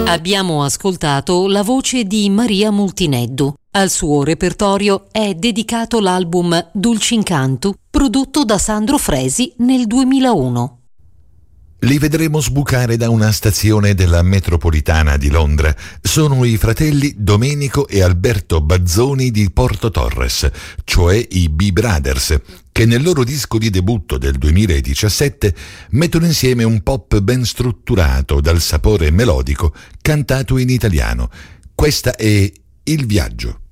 Abbiamo ascoltato la voce di Maria Multineddu. Al suo repertorio è dedicato l'album Dulcincantu, prodotto da Sandro Fresi nel 2001. Li vedremo sbucare da una stazione della metropolitana di Londra. Sono i fratelli Domenico e Alberto Bazzoni di Porto Torres, cioè i B-Brothers, che nel loro disco di debutto del 2017 mettono insieme un pop ben strutturato dal sapore melodico cantato in italiano. Questa è Il Viaggio.